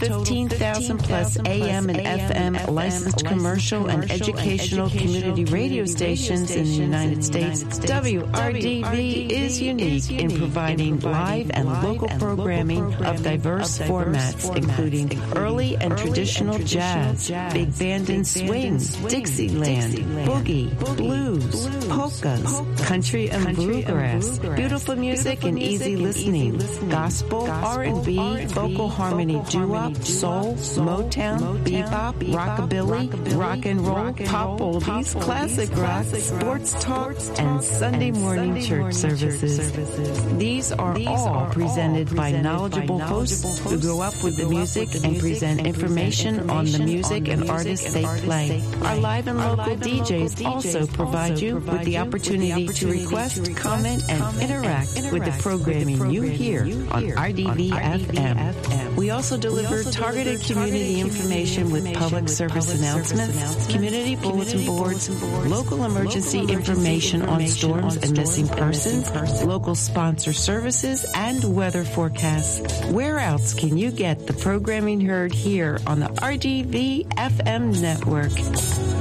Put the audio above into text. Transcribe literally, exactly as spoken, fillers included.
fifteen thousand plus A M and F M licensed commercial and educational community radio stations in the United States, W R D V is unique in providing live and local programming of diverse formats, including early and traditional jazz, big band and swing, Dixieland, boogie, blues, polkas, country and bluegrass, beautiful music and easy listening, gospel, R and B, vocal harmony doo-wop, soul, Motown, bebop, rockabilly, rock and roll, pop oldies, classic rock, sports talk, and Sunday morning church services. These are all presented by knowledgeable hosts who grow up with the music and present information on the music and artists they play. Our live and local D Js also provide you with the opportunity to request, comment, and interact with the programming you hear on R D V F M. We also deliver targeted community information with public service announcements, community bulletin boards, local emergency information on storms and missing persons, local sponsor services, and weather forecasts. Where else can you get the programming heard here on the R D V F M network?